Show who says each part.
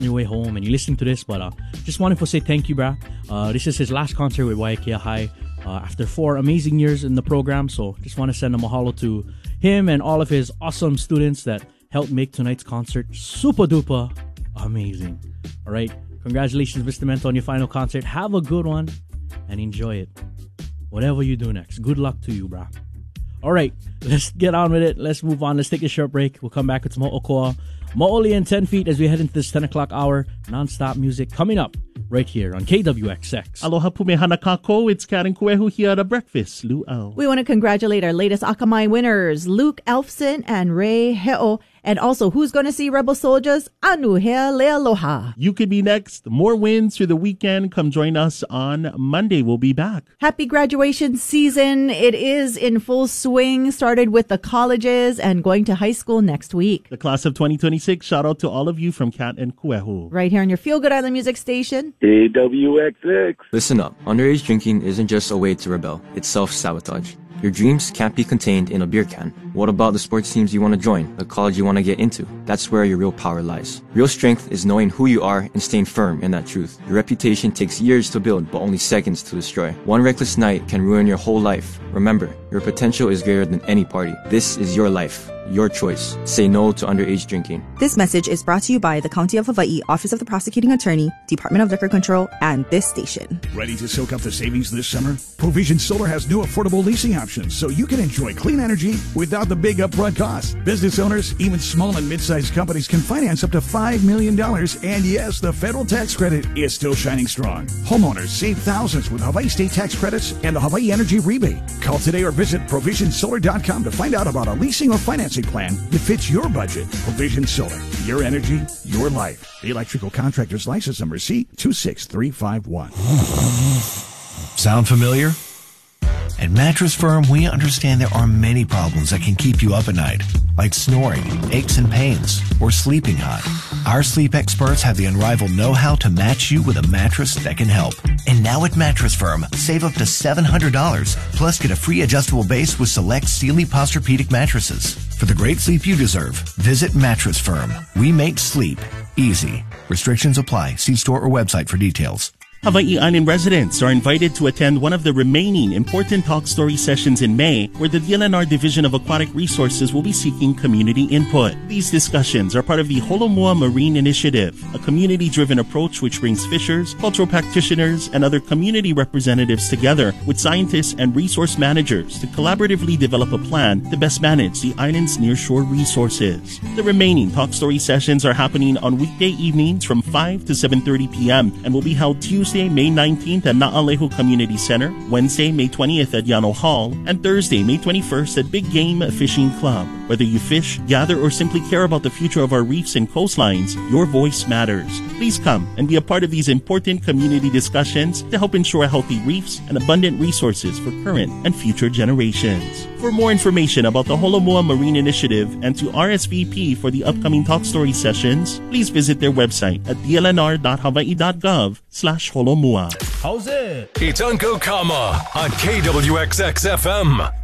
Speaker 1: your way home and you listen to this, but just wanted to say thank you, brah. This is his last concert with Waiakea High after 4 amazing years in the program, so just want to send a mahalo to him and all of his awesome students that helped make tonight's concert super duper amazing. All right, congratulations, Mr. Mento, on your final concert. Have a good one and enjoy it. Whatever you do next, good luck to you, brah. All right, let's get on with it. Let's move on. Let's take a short break. We'll come back with some Ho'okoa, Maoli, and 10 Feet as we head into this 10 o'clock hour. Non-stop music coming up right here on KWXX.
Speaker 2: Aloha pumehana kako. It's Karen Kuehu here at Breakfast Luau.
Speaker 3: We want to congratulate our latest Akamai winners, Luke Elfson and Ray He'o. And also, who's going to see Rebel Soldiers? Anu Hea Lealoha.
Speaker 2: You could be next. More wins through the weekend. Come join us on Monday. We'll be back.
Speaker 3: Happy graduation season. It is in full swing. Started with the colleges and going to high school next week.
Speaker 2: The class of 2026. Shout out to all of you from Cat and Kuehu.
Speaker 3: Right here on your Feel Good Island Music Station.
Speaker 4: KWXX.
Speaker 5: Listen up. Underage drinking isn't just a way to rebel. It's self-sabotage. Your dreams can't be contained in a beer can. What about the sports teams you want to join, the college you want to get into? That's where your real power lies. Real strength is knowing who you are and staying firm in that truth. Your reputation takes years to build, but only seconds to destroy. One reckless night can ruin your whole life. Remember, your potential is greater than any party. This is your life. Your choice. Say no to underage drinking.
Speaker 6: This message is brought to you by the County of Hawaii Office of the Prosecuting Attorney, Department of Liquor Control, and this station.
Speaker 7: Ready to soak up the savings this summer? Provision Solar has new affordable leasing options so you can enjoy clean energy without the big upfront costs. Business owners, even small and mid-sized companies, can finance up to $5 million. And yes, the federal tax credit is still shining strong. Homeowners save thousands with Hawaii state tax credits and the Hawaii Energy Rebate. Call today or visit provisionsolar.com to find out about a leasing or financing plan that fits your budget. Provision Solar. Your energy, your life. The Electrical Contractors License Number C26351.
Speaker 8: Sound familiar? At Mattress Firm, we understand there are many problems that can keep you up at night, like snoring, aches and pains, or sleeping hot. Our sleep experts have the unrivaled know-how to match you with a mattress that can help. And now at Mattress Firm, save up to $700, plus get a free adjustable base with select Sealy Posturepedic mattresses. For the great sleep you deserve, visit Mattress Firm. We make sleep easy. Restrictions apply. See store or website for details.
Speaker 2: Hawaii Island residents are invited to attend one of the remaining important talk story sessions in May, where the DLNR Division of Aquatic Resources will be seeking community input. These discussions are part of the Holomua Marine Initiative, a community-driven approach which brings fishers, cultural practitioners, and other community representatives together with scientists and resource managers to collaboratively develop a plan to best manage the island's nearshore resources. The remaining talk story sessions are happening on weekday evenings from 5 to 7:30 p.m. and will be held Tuesday, May 19th at Na'alehu Community Center, Wednesday, May 20th at Yano Hall, and Thursday, May 21st at Big Game Fishing Club. Whether you fish, gather, or simply care about the future of our reefs and coastlines, your voice matters. Please come and be a part of these important community discussions to help ensure healthy reefs and abundant resources for current and future generations. For more information about the Holomua Marine Initiative and to RSVP for the upcoming Talk Story sessions, please visit their website at dlnr.hawaii.gov/Holomua.
Speaker 9: How's it? It's Uncle Kama on KWXX FM.